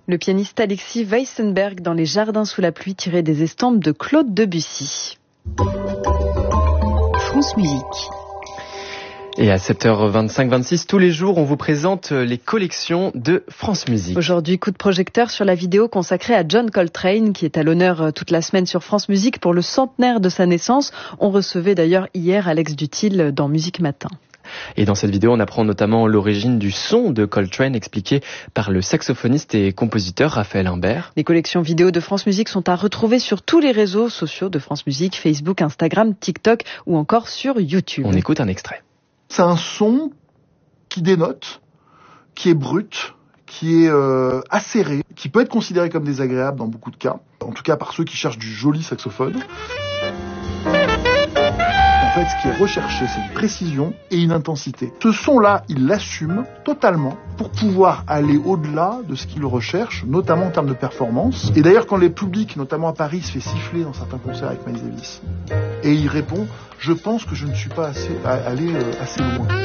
Le pianiste Alexis Weissenberg dans Les Jardins sous la pluie, tiré des estampes de Claude Debussy. France Musique. Et à 7h25-26, tous les jours, on vous présente les collections de France Musique. Aujourd'hui, coup de projecteur sur la vidéo consacrée à John Coltrane, qui est à l'honneur toute la semaine sur France Musique pour le centenaire de sa naissance. On recevait d'ailleurs hier Alex Dutil dans Musique Matin. Et dans cette vidéo, on apprend notamment l'origine du son de Coltrane expliqué par le saxophoniste et compositeur Raphaël Imbert. Les collections vidéo de France Musique sont à retrouver sur tous les réseaux sociaux de France Musique, Facebook, Instagram, TikTok ou encore sur YouTube. On écoute un extrait. C'est un son qui dénote, qui est brut, qui est acéré, qui peut être considéré comme désagréable dans beaucoup de cas, en tout cas par ceux qui cherchent du joli saxophone. En fait, ce qui est recherché, c'est une précision et une intensité. Ce son-là, il l'assume totalement pour pouvoir aller au-delà de ce qu'il recherche, notamment en termes de performance. Et d'ailleurs, quand le public, notamment à Paris, se fait siffler dans certains concerts avec Miles Davis, et il répond « Je pense que je ne suis pas allé assez loin ».